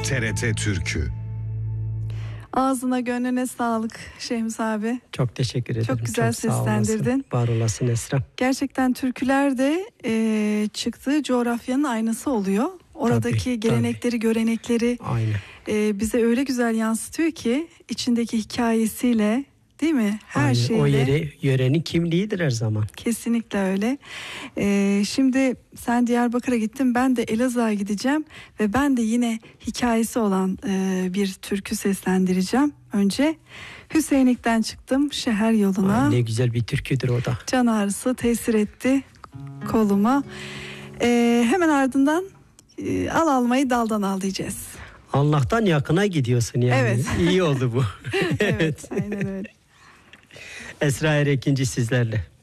TRT Türkü. Ağzına gönlüne sağlık Şehmus abi. Çok teşekkür ederim. Çok güzel seslendirdin. Var olasın Esra. Gerçekten türküler de çıktığı coğrafyanın aynası oluyor. Oradaki gelenekleri, görenekleri bize öyle güzel yansıtıyor ki içindeki hikayesiyle, değil mi? Her şeyle. O yörenin kimliğidir her zaman. Kesinlikle öyle. Şimdi sen Diyarbakır'a gittin, ben de Elazığ'a gideceğim ve ben de yine hikayesi olan bir türkü seslendireceğim. Önce Hüseyinlik'ten çıktım şehir yoluna. Ne güzel bir türküdür o da. Can ağrısı tesir etti koluma. Hemen ardından al almayı daldan al diyeceğiz. Allah'tan yakına gidiyorsun yani. Evet. İyi oldu bu. Evet, aynen öyle. Esra Erekinci sizlerle.